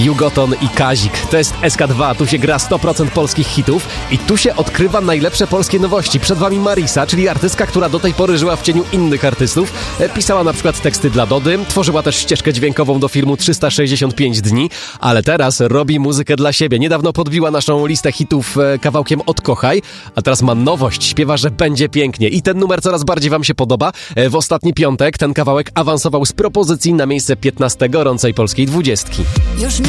Jugoton i Kazik. To jest SK2, tu się gra 100% polskich hitów i tu się odkrywa najlepsze polskie nowości. Przed wami Marisa, czyli artystka, która do tej pory żyła w cieniu innych artystów. Pisała na przykład teksty dla Dody, tworzyła też ścieżkę dźwiękową do filmu 365 dni, ale teraz robi muzykę dla siebie. Niedawno podbiła naszą listę hitów kawałkiem Odkochaj, a teraz ma nowość, śpiewa, że będzie pięknie i ten numer coraz bardziej wam się podoba. W ostatni piątek ten kawałek awansował z propozycji na miejsce 15 gorącej polskiej 20. Już